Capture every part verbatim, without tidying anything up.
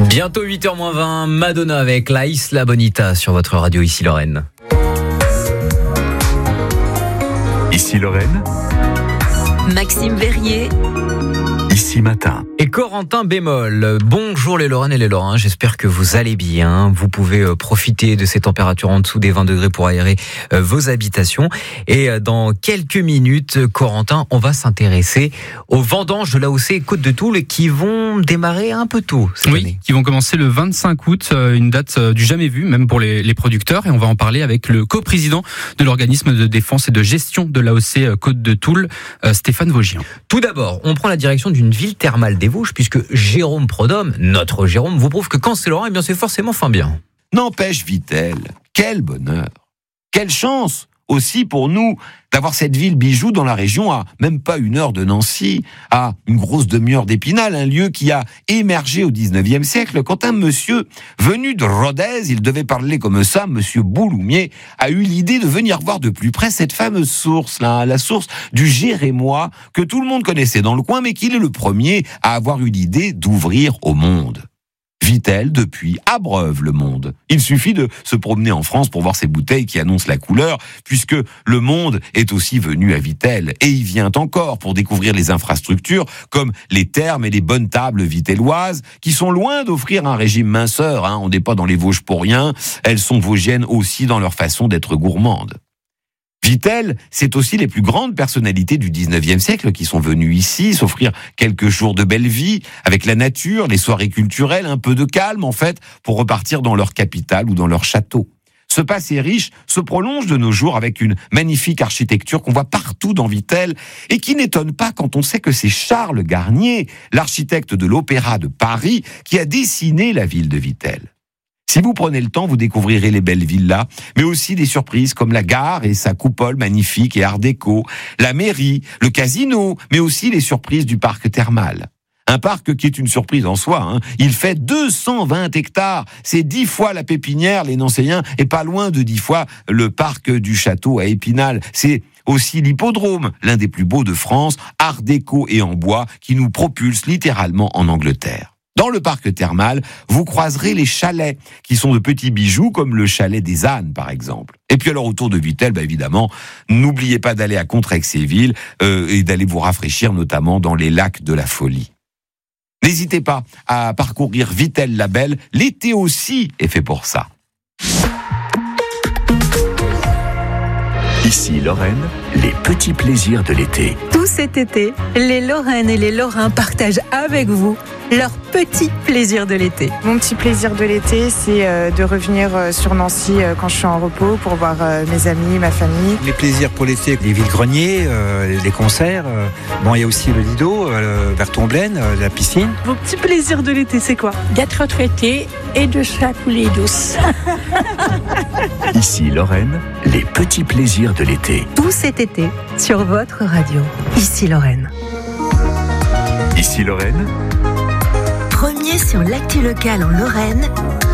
Bientôt huit heures moins vingt, Madonna avec la Isla Bonita sur votre radio Ici Lorraine. Ici Lorraine, Maxime Verrier, Ici Matin. Et Corentin Bémol. Bonjour les Lorraines et les Lorrains, j'espère que vous allez bien. Vous pouvez profiter de ces températures en dessous des vingt degrés pour aérer vos habitations. Et dans quelques minutes, Corentin, on va s'intéresser aux vendanges de l'A O C Côte de Toul qui vont démarrer un peu tôt cette oui, année. Qui vont commencer le vingt-cinq août, une date du jamais vue, même pour les, les producteurs. Et on va en parler avec le coprésident de l'organisme de défense et de gestion de l'A O C Côte de Toul, Stéphane Vaugian. Tout d'abord, on prend la direction d'une ville thermale des Vosges, puisque Jérôme Prodhomme, notre Jérôme, vous prouve que quand c'est Lorrain, eh bien c'est forcément fin bien. N'empêche Vittel, quel bonheur, quelle chance aussi pour nous d'avoir cette ville bijou dans la région à même pas une heure de Nancy, à une grosse demi-heure d'Épinal, un lieu qui a émergé au dix-neuvième siècle quand un monsieur venu de Rodez, il devait parler comme ça, monsieur Bouloumier, a eu l'idée de venir voir de plus près cette fameuse source, là, la source du Jérémois, que tout le monde connaissait dans le coin, mais qu'il est le premier à avoir eu l'idée d'ouvrir au monde. Vittel, depuis, abreuve le monde. Il suffit de se promener en France pour voir ces bouteilles qui annoncent la couleur, puisque le monde est aussi venu à Vittel. Et il vient encore pour découvrir les infrastructures, comme les thermes et les bonnes tables vitelloises, qui sont loin d'offrir un régime minceur. Hein. On n'est pas dans les Vosges pour rien. Elles sont vosgiennes aussi dans leur façon d'être gourmandes. Vittel, c'est aussi les plus grandes personnalités du dix-neuvième siècle qui sont venues ici s'offrir quelques jours de belle vie, avec la nature, les soirées culturelles, un peu de calme en fait, pour repartir dans leur capitale ou dans leur château. Ce passé riche se prolonge de nos jours avec une magnifique architecture qu'on voit partout dans Vittel et qui n'étonne pas quand on sait que c'est Charles Garnier, l'architecte de l'Opéra de Paris, qui a dessiné la ville de Vittel. Si vous prenez le temps, vous découvrirez les belles villas, mais aussi des surprises comme la gare et sa coupole magnifique et art déco, la mairie, le casino, mais aussi les surprises du parc thermal. Un parc qui est une surprise en soi, hein. Il fait deux cent vingt hectares, c'est dix fois la pépinière, les Nancéens, et pas loin de dix fois le parc du château à Épinal. C'est aussi l'hippodrome, l'un des plus beaux de France, art déco et en bois, qui nous propulse littéralement en Angleterre. Dans le parc thermal, vous croiserez les chalets, qui sont de petits bijoux, comme le chalet des ânes, par exemple. Et puis alors, autour de Vittel, bah évidemment, n'oubliez pas d'aller à Contrexéville euh, et d'aller vous rafraîchir, notamment dans les lacs de la Folie. N'hésitez pas à parcourir Vittel-la-Belle, l'été aussi est fait pour ça. Ici Lorraine, les petits plaisirs de l'été. tout cet été, les Lorraines et les Lorrains partagent avec vous leurs petits plaisirs de l'été. Mon petit plaisir de l'été, c'est euh, de revenir euh, sur Nancy euh, quand je suis en repos pour voir euh, mes amis, ma famille. Les plaisirs pour l'été, les villes-greniers, euh, les concerts. Euh, bon, il y a aussi le Lido, euh, vers Tomblaine, euh, la piscine. Vos petits plaisirs de l'été, c'est quoi ? D'être retraité et de se la couler douce. Ici Lorraine, les petits plaisirs de l'été. Tout cet été, sur votre radio. Ici Lorraine. Ici Lorraine, Premier sur l'actu locale en Lorraine.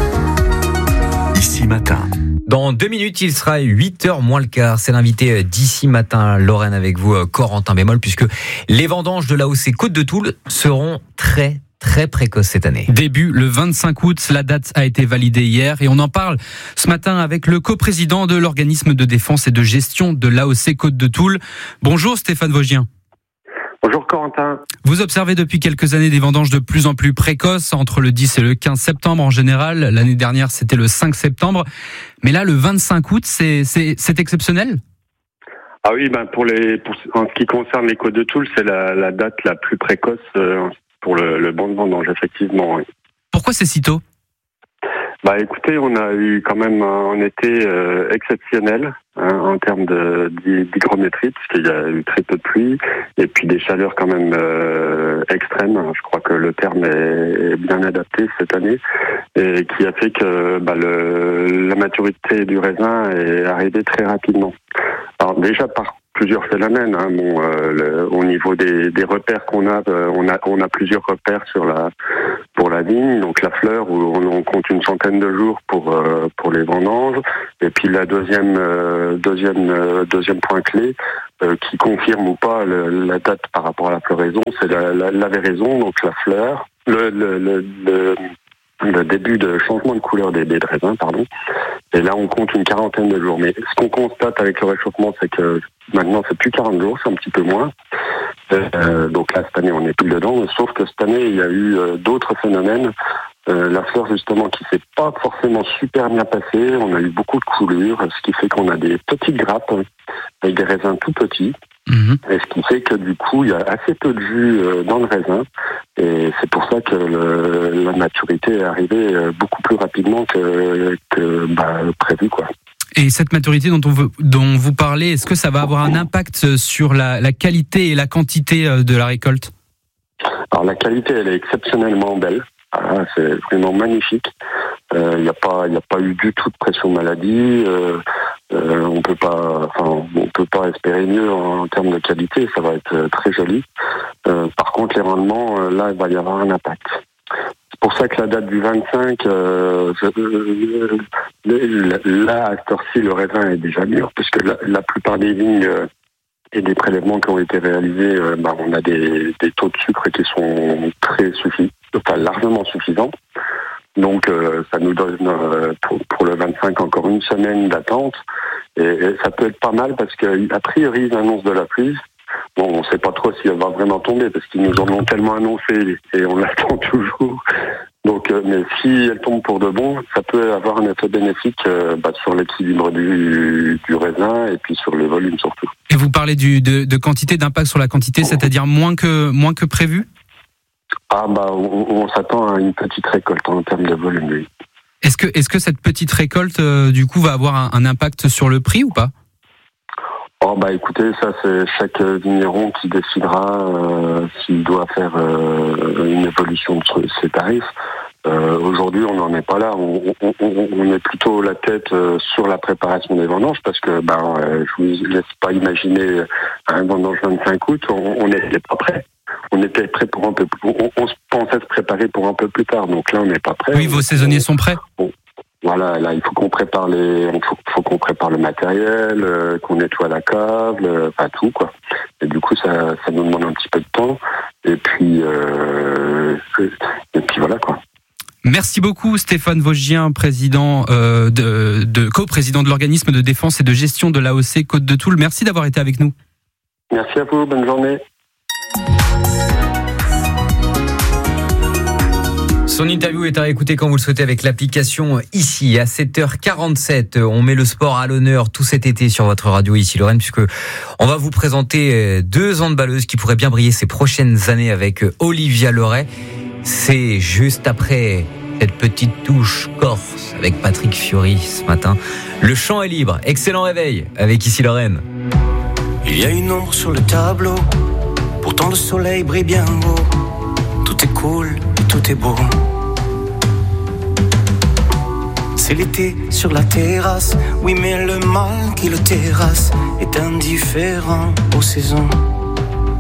Ici Matin. Dans deux minutes, il sera huit heures moins le quart. C'est l'invité d'Ici Matin, Lorraine, avec vous, Corentin Bémol, puisque les vendanges de l'A O C Côte de Toul seront très, très précoces cette année. Début le vingt-cinq août, la date a été validée hier et on en parle ce matin avec le coprésident de l'organisme de défense et de gestion de l'A O C Côte de Toul. Bonjour Stéphane Vaugian. Bonjour Corentin. Vous observez depuis quelques années des vendanges de plus en plus précoces, entre le dix et le quinze septembre en général. L'année dernière, c'était le cinq septembre. Mais là, le vingt-cinq août, c'est, c'est, c'est exceptionnel ? Ah oui, ben pour les, pour, en ce qui concerne les Côtes de Toul, c'est la, la date la plus précoce euh, pour le, le banc de vendange, effectivement. Oui. Pourquoi c'est si tôt ? Bah écoutez, on a eu quand même un été euh, exceptionnel hein, en termes de, d'hygrométrie, puisqu'il y a eu très peu de pluie, et puis des chaleurs quand même euh, extrêmes. Je crois que le terme est bien adapté cette année, et qui a fait que bah, le, la maturité du raisin est arrivée très rapidement. Alors déjà par plusieurs phénomènes. Hein. Bon, euh, le, au niveau des, des repères qu'on a, euh, on a, on a plusieurs repères sur la pour la vigne. Donc la fleur où on, on compte une centaine de jours pour euh, pour les vendanges. Et puis la deuxième euh, deuxième euh, deuxième point clé euh, qui confirme ou pas le, la date par rapport à la floraison, c'est la, la, la véraison, donc la fleur. Le, le, le, le le début de changement de couleur des baies de raisin, pardon. Et là, on compte une quarantaine de jours. Mais ce qu'on constate avec le réchauffement, c'est que maintenant, c'est plus quarante jours, c'est un petit peu moins. Euh, donc là, cette année, on est plus dedans. Sauf que cette année, il y a eu euh, d'autres phénomènes. Euh, la fleur, justement, qui s'est pas forcément super bien passée. On a eu beaucoup de coulures, ce qui fait qu'on a des petites grappes avec des raisins tout petits. Mmh. Et ce qui fait que du coup, il y a assez peu de jus euh, dans le raisin. Et c'est pour ça que le, la maturité est arrivée euh, beaucoup plus rapidement que, que bah, prévu, quoi. Et cette maturité dont, on veut, dont vous parlez, est-ce que ça va avoir un impact sur la, la qualité et la quantité de la récolte ? Alors la qualité, elle est exceptionnellement belle. Ah, c'est vraiment magnifique. Il euh, n'y a pas, il n'y a pas eu du tout de pression maladie. Euh, euh, on peut pas, enfin, on peut pas espérer mieux en, en termes de qualité. Ça va être euh, très joli. Euh, par contre, les rendements, euh, là, il va y avoir un impact. C'est pour ça que la date du vingt-cinq, euh, je, euh, là, à cette heure-ci, le raisin est déjà mûr, puisque la, la plupart des vignes euh, et des prélèvements qui ont été réalisés, euh, bah, on a des, des taux de sucre qui sont très suffisants, enfin largement suffisants. Donc, euh, ça nous donne euh, pour, pour le vingt-cinq encore une semaine d'attente, et, et ça peut être pas mal parce qu'a priori, ils annoncent de la pluie. Bon, on ne sait pas trop si elle va vraiment tomber parce qu'ils nous en ont tellement annoncé et on l'attend toujours. Donc, euh, mais si elle tombe pour de bon, ça peut avoir un effet bénéfique euh, bah, sur l'équilibre du, du raisin et puis sur le volume surtout. Et vous parlez du, de, de quantité, d'impact sur la quantité, c'est-à-dire moins que, moins que prévu ? Ah bah, on, on s'attend à une petite récolte en termes de volume, oui. Est-ce que, est-ce que cette petite récolte, euh, du coup, va avoir un, un impact sur le prix ou pas ? Oh bah écoutez, ça c'est chaque vigneron qui décidera euh, s'il doit faire euh, une évolution de ses tarifs. Euh, aujourd'hui, on n'en est pas là. On, on, on est plutôt la tête euh, sur la préparation des vendanges parce que ben, euh, je vous laisse pas imaginer un vendange vingt-cinq août, on n'était pas prêt. On était prêt pour un peu plus. On, on pensait se préparer pour un peu plus tard. Donc là, on n'est pas prêt. Oui, vos saisonniers sont prêts. Bon. Voilà, là, il faut qu'on prépare les, il faut, faut qu'on prépare le matériel, euh, qu'on nettoie la cave, euh, enfin tout quoi. Et du coup, ça, ça nous demande un petit peu de temps. Et puis, euh, et puis voilà quoi. Merci beaucoup Stéphane Vosgien, président euh, de, de co-président de l'organisme de défense et de gestion de l'A O C Côte de Toul. Merci d'avoir été avec nous. Merci à vous, bonne journée. Son interview est à réécouter quand vous le souhaitez avec l'application Ici à sept heures quarante-sept. On met le sport à l'honneur tout cet été sur votre radio Ici Lorraine puisque on va vous présenter deux handballeuses qui pourraient bien briller ces prochaines années avec Olivia Loret. C'est juste après cette petite touche corse avec Patrick Fiori ce matin. Le chant est libre. Excellent réveil avec Ici Lorraine. Il y a une ombre sur le tableau. Pourtant le soleil brille bien haut. Tout est cool, tout est beau. C'est l'été sur la terrasse. Oui mais le mal qui le terrasse est indifférent aux saisons.